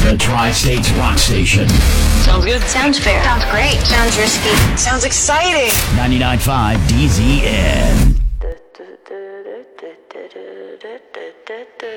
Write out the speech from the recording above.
The Tri-States Rock Station. Sounds good. Sounds fair. Sounds great. Sounds risky. Sounds exciting. 99.5 DZN.